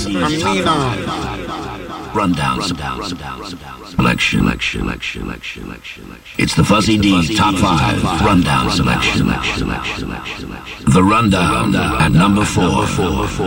Rundown selection. It's the Fuzzy D's Top 5 Rundown selection. The Rundown at number 4.